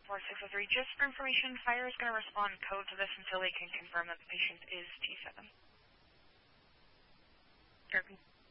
4603. Just for information, Fire is going to respond code to this until they can confirm that the patient is T7.